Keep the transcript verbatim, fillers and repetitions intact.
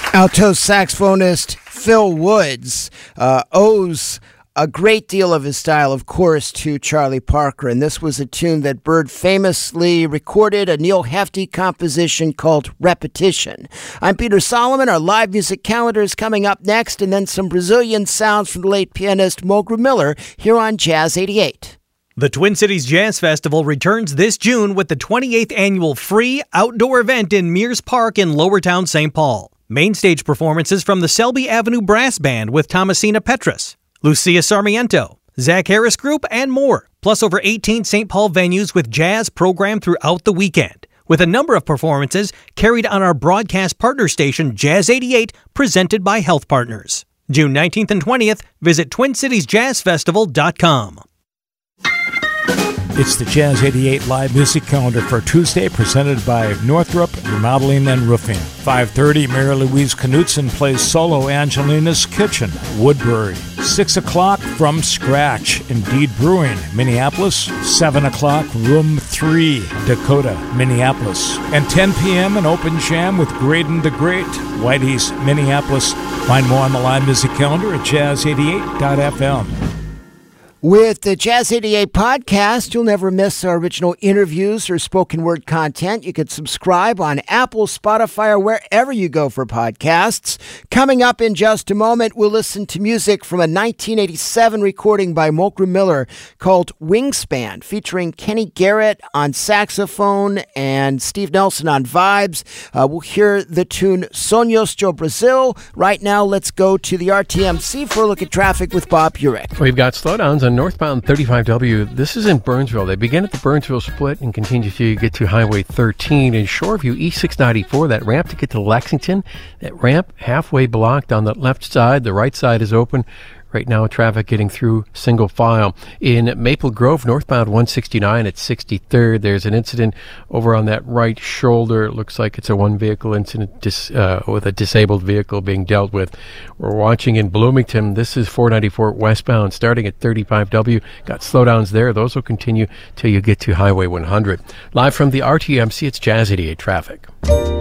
Alto saxophonist Phil Woods uh, owes a great deal of his style, of course, to Charlie Parker, and this was a tune that Bird famously recorded, a Neil Hefti composition called Repetition. I'm Peter Solomon. Our live music calendar is coming up next, and then some Brazilian sounds from the late pianist Mulgrew Miller here on Jazz eighty-eight. The Twin Cities Jazz Festival returns this June with the twenty-eighth annual free outdoor event in Mears Park in Lowertown, Saint Paul. Main stage performances from the Selby Avenue Brass Band with Thomasina Petrus, Lucia Sarmiento, Zach Harris Group, and more. Plus over eighteen Saint Paul venues with jazz programmed throughout the weekend, with a number of performances carried on our broadcast partner station Jazz eighty-eight, presented by Health Partners. June nineteenth and twentieth, visit twin cities jazz festival dot com. It's the Jazz eighty-eight live music calendar for Tuesday, presented by Northrop Remodeling and Roofing. five thirty, Mary Louise Knutson plays solo Angelina's Kitchen, Woodbury. six o'clock, From Scratch, Indeed Brewing, Minneapolis. seven o'clock, Room three, Dakota, Minneapolis. And ten p.m., an open jam with Graydon the Great, Whitey's, Minneapolis. Find more on the live music calendar at jazz eighty-eight dot f m. With the Jazz eighty-eight podcast, you'll never miss our original interviews or spoken word content. You can subscribe on Apple, Spotify, or wherever you go for podcasts. Coming up in just a moment, we'll listen to music from a nineteen eighty-seven recording by Mulgrew Miller called Wingspan, featuring Kenny Garrett on saxophone and Steve Nelson on vibes. Uh, we'll hear the tune Sonhos do Brasil. Right now, let's go to the R T M C for a look at traffic with Bob Urich. We've got slowdowns on northbound thirty-five W. This is in Burnsville. They begin at the Burnsville split and continue till you get to Highway thirteen. In Shoreview, E six ninety-four, that ramp to get to Lexington, that ramp halfway blocked on the left side. The right side is open. Right now, traffic getting through single file. In Maple Grove, northbound one sixty-nine at sixty-third, there's an incident over on that right shoulder. It looks like it's a one-vehicle incident dis, uh, with a disabled vehicle being dealt with. We're watching in Bloomington. This is four ninety-four westbound, starting at thirty-five W. Got slowdowns there. Those will continue till you get to Highway one hundred. Live from the R T M C, it's Jazz eighty-eight traffic.